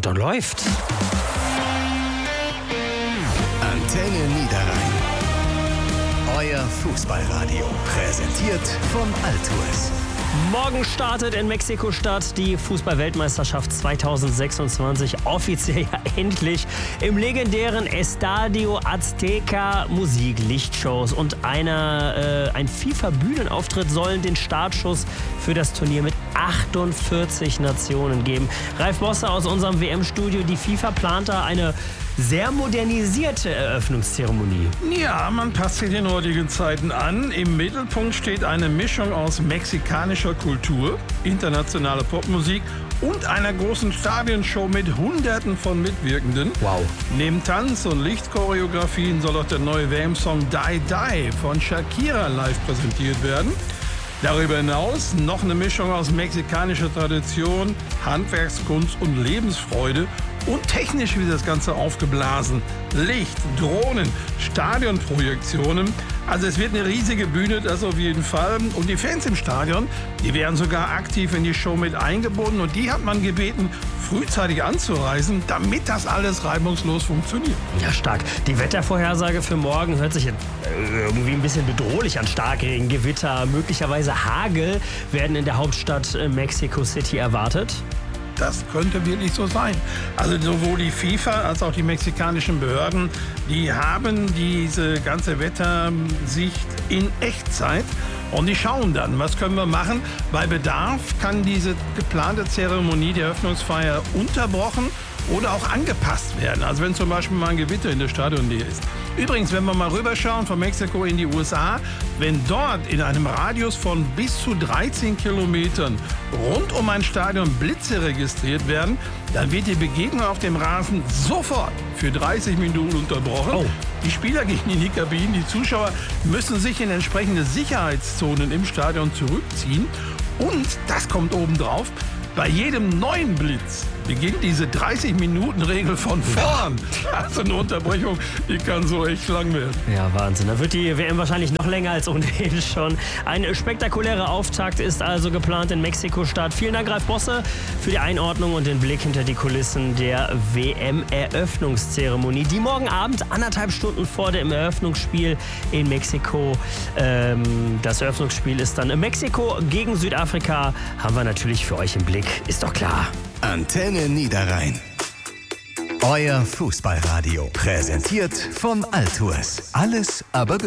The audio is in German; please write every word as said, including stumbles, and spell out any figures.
und läuft. Antenne Niederrhein. Euer Fußballradio. Präsentiert von Altours. Morgen startet in Mexiko-Stadt die Fußball-Weltmeisterschaft zweitausendsechsundzwanzig offiziell ja endlich im legendären Estadio Azteca. Musik, Lichtshows und einer, äh, ein FIFA-Bühnenauftritt sollen den Startschuss für das Turnier mit achtundvierzig Nationen geben. Ralf Bosse aus unserem W M-Studio. Die FIFA plant da eine sehr modernisierte Eröffnungszeremonie. Ja, man passt sich den heutigen Zeiten an. Im Mittelpunkt steht eine Mischung aus mexikanischer Kultur, internationaler Popmusik und einer großen Stadionshow mit Hunderten von Mitwirkenden. Wow. Neben Tanz- und Lichtchoreografien soll auch der neue W M-Song Die Die von Shakira live präsentiert werden. Darüber hinaus noch eine Mischung aus mexikanischer Tradition, Handwerkskunst und Lebensfreude. Und technisch wird das Ganze aufgeblasen. Licht, Drohnen, Stadionprojektionen. Also es wird eine riesige Bühne, das auf jeden Fall. Und die Fans im Stadion, die werden sogar aktiv in die Show mit eingebunden. Und die hat man gebeten, frühzeitig anzureisen, damit das alles reibungslos funktioniert. Ja, stark. Die Wettervorhersage für morgen hört sich irgendwie ein bisschen bedrohlich an. Starkregen, Gewitter, möglicherweise Hagel werden in der Hauptstadt Mexico City erwartet. Das könnte wirklich so sein. Also sowohl die FIFA als auch die mexikanischen Behörden, die haben diese ganze Wettersicht in Echtzeit. Und die schauen dann, was können wir machen. Bei Bedarf kann diese geplante Zeremonie der Eröffnungsfeier unterbrochen oder auch angepasst werden. Also wenn zum Beispiel mal ein Gewitter in der Stadionnähe ist. Übrigens, wenn wir mal rüberschauen von Mexiko in die U S A, wenn dort in einem Radius von bis zu dreizehn Kilometern rund um ein Stadion Blitze registriert werden, dann wird die Begegnung auf dem Rasen sofort für dreißig Minuten unterbrochen. Oh. Die Spieler gehen in die Kabinen, die Zuschauer müssen sich in entsprechende Sicherheitszonen im Stadion zurückziehen. Und, das kommt obendrauf, bei jedem neuen Blitz beginnt diese dreißig-Minuten-Regel von vorn. Also eine Unterbrechung, die kann so echt lang werden. Ja, Wahnsinn. Da wird die W M wahrscheinlich noch länger als ohnehin schon. Ein spektakulärer Auftakt ist also geplant in Mexiko-Stadt. Vielen Dank, Ralf Bosse, für die Einordnung und den Blick hinter die Kulissen der W M-Eröffnungszeremonie, die morgen Abend anderthalb Stunden vor dem Eröffnungsspiel in Mexiko. Ähm, das Eröffnungsspiel ist dann in Mexiko gegen Südafrika. Haben wir natürlich für euch im Blick. Ist doch klar. Antenne Niederrhein. Euer Fußballradio. Präsentiert von Altours. Alles aber